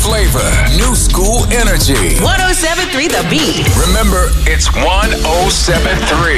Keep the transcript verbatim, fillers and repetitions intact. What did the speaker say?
flavor, new school energy. one oh seven point three The Beat. Remember, it's one oh seven point three.